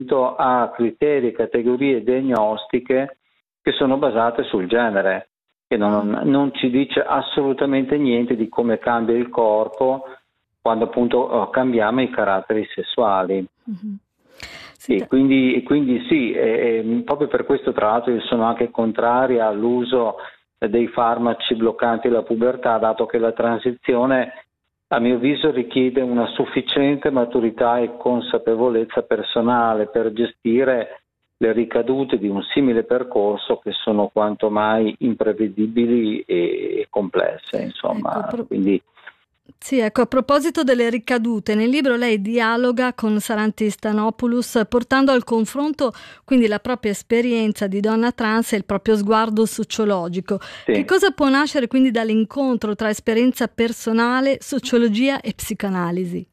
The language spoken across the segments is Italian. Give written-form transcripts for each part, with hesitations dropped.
a criteri e categorie diagnostiche che sono basate sul genere, che non ci dice assolutamente niente di come cambia il corpo quando appunto cambiamo i caratteri sessuali. E quindi sì, proprio per questo tra l'altro io sono anche contraria all'uso dei farmaci bloccanti la pubertà, dato che la transizione a mio avviso richiede una sufficiente maturità e consapevolezza personale per gestire le ricadute di un simile percorso, che sono quanto mai imprevedibili e complesse, insomma. Quindi sì, ecco, a proposito delle ricadute, nel libro lei dialoga con Saranti Stanopoulos portando al confronto quindi la propria esperienza di donna trans e il proprio sguardo sociologico. Sì. Che cosa può nascere quindi dall'incontro tra esperienza personale, sociologia e psicanalisi?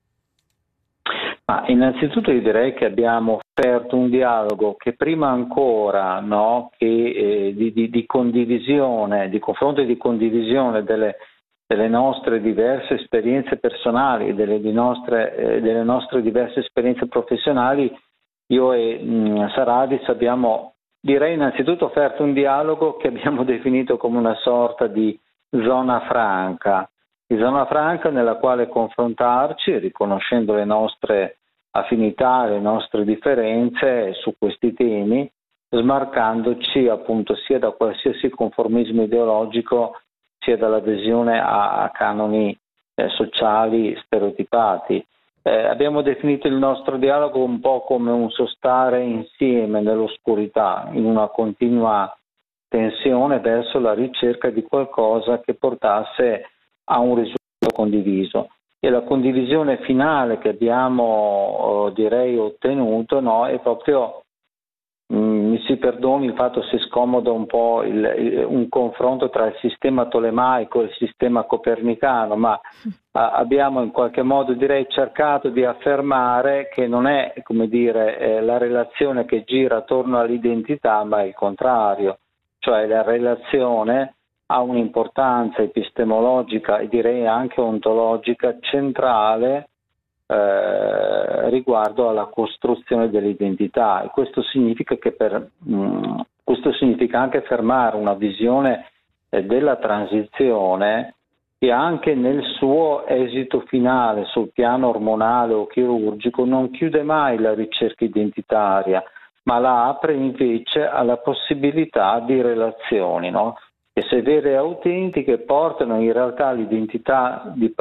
Ma innanzitutto io direi che abbiamo offerto un dialogo che prima ancora che di condivisione, di confronto e di condivisione delle nostre diverse esperienze personali, delle nostre diverse esperienze professionali, io e Saradis abbiamo, direi innanzitutto, offerto un dialogo che abbiamo definito come una sorta di zona franca nella quale confrontarci, riconoscendo le nostre affinità, le nostre differenze su questi temi, smarcandoci appunto sia da qualsiasi conformismo ideologico, sia dall'adesione a canoni sociali stereotipati. Abbiamo definito il nostro dialogo un po' come un sostare insieme nell'oscurità, in una continua tensione verso la ricerca di qualcosa che portasse a un risultato condiviso. E la condivisione finale che abbiamo, direi, ottenuto, è proprio, mi si perdoni il fatto se scomoda un po' un confronto tra il sistema tolemaico e il sistema copernicano, ma abbiamo in qualche modo, direi, cercato di affermare che non è, come dire, la relazione che gira attorno all'identità, ma è il contrario, cioè la relazione ha un'importanza epistemologica e direi anche ontologica centrale riguardo alla costruzione dell'identità, e questo significa che questo significa anche fermare una visione della transizione che anche nel suo esito finale sul piano ormonale o chirurgico non chiude mai la ricerca identitaria, ma la apre invece alla possibilità di relazioni, che se vere e autentiche portano in realtà l'identità di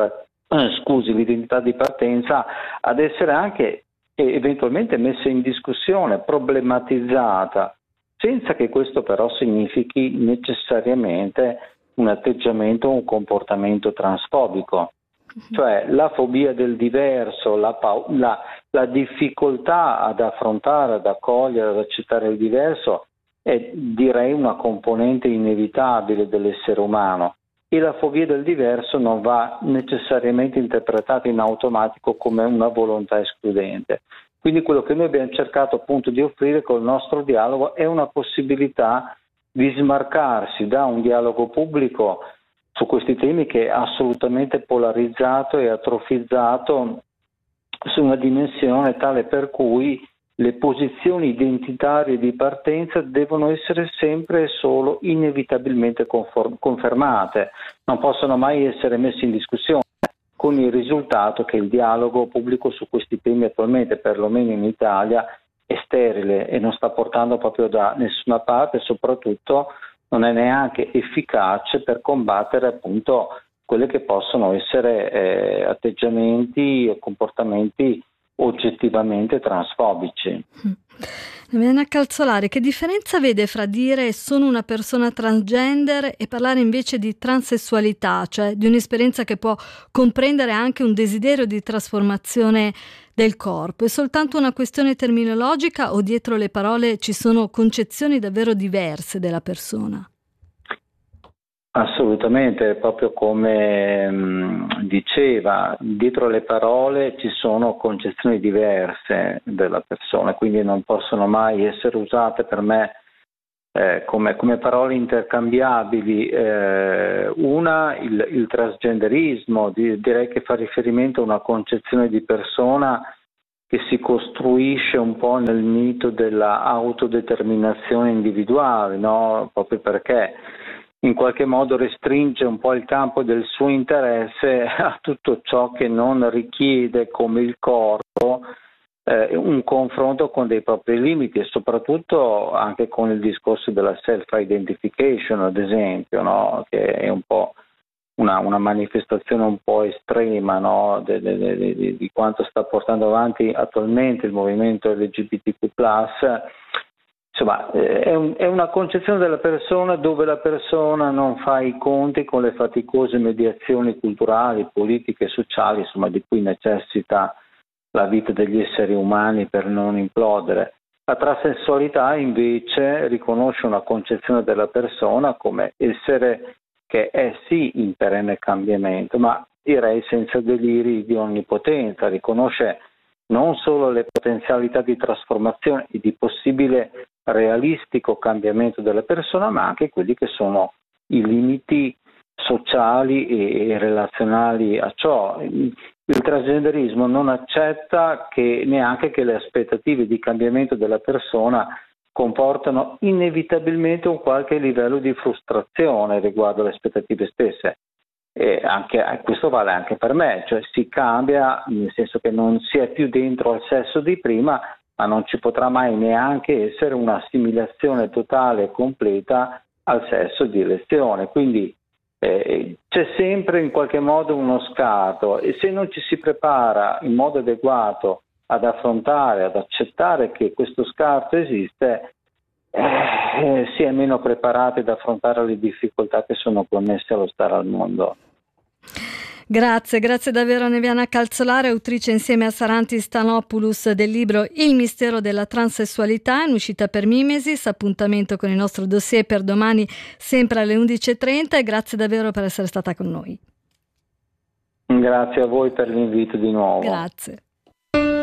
partenza ad essere anche eventualmente messa in discussione, problematizzata, senza che questo però significhi necessariamente un atteggiamento o un comportamento transfobico. Cioè la fobia del diverso, la difficoltà ad affrontare, ad accogliere, ad accettare il diverso è, direi, una componente inevitabile dell'essere umano, e la fobia del diverso non va necessariamente interpretata in automatico come una volontà escludente. Quindi quello che noi abbiamo cercato appunto di offrire col nostro dialogo è una possibilità di smarcarsi da un dialogo pubblico su questi temi che è assolutamente polarizzato e atrofizzato su una dimensione tale per cui le posizioni identitarie di partenza devono essere sempre e solo inevitabilmente confermate, non possono mai essere messe in discussione, con il risultato che il dialogo pubblico su questi temi attualmente, perlomeno in Italia, è sterile e non sta portando proprio da nessuna parte, e soprattutto non è neanche efficace per combattere appunto quelle che possono essere atteggiamenti e comportamenti oggettivamente transfobici. Elena Calzolari, che differenza vede fra dire sono una persona transgender e parlare invece di transessualità, cioè di un'esperienza che può comprendere anche un desiderio di trasformazione del corpo? È soltanto una questione terminologica o dietro le parole ci sono concezioni davvero diverse della persona? Assolutamente, proprio come diceva, dietro le parole ci sono concezioni diverse della persona, quindi non possono mai essere usate per me come parole intercambiabili. Una, il transgenderismo, direi che fa riferimento a una concezione di persona che si costruisce un po' nel mito della autodeterminazione individuale, no? Proprio perché in qualche modo restringe un po' il campo del suo interesse a tutto ciò che non richiede come il corpo un confronto con dei propri limiti, e soprattutto anche con il discorso della self-identification, ad esempio, no? Che è un po' una manifestazione un po' estrema, no? di quanto sta portando avanti attualmente il movimento LGBTQ+. Insomma, è una concezione della persona dove la persona non fa i conti con le faticose mediazioni culturali, politiche e sociali, insomma, di cui necessita la vita degli esseri umani per non implodere. La transessualità invece riconosce una concezione della persona come essere che è sì in perenne cambiamento, ma direi senza deliri di onnipotenza, riconosce non solo le potenzialità di trasformazione e di possibile realistico cambiamento della persona, ma anche quelli che sono i limiti sociali e relazionali a ciò. Il transgenderismo non accetta neanche che le aspettative di cambiamento della persona comportano inevitabilmente un qualche livello di frustrazione riguardo alle aspettative stesse. E questo vale anche per me, cioè si cambia nel senso che non si è più dentro al sesso di prima, ma non ci potrà mai neanche essere un'assimilazione totale e completa al sesso di elezione. Quindi c'è sempre in qualche modo uno scarto, e se non ci si prepara in modo adeguato ad affrontare, ad accettare che questo scarto esiste, si è meno preparati ad affrontare le difficoltà che sono connesse allo stare al mondo. Grazie davvero a Neviana Calzolare, autrice insieme a Sarantis Stanopoulos del libro Il mistero della transessualità, in uscita per Mimesis. Appuntamento con il nostro dossier per domani sempre alle 11:30, e grazie davvero per essere stata con noi. Grazie a voi per l'invito di nuovo. Grazie.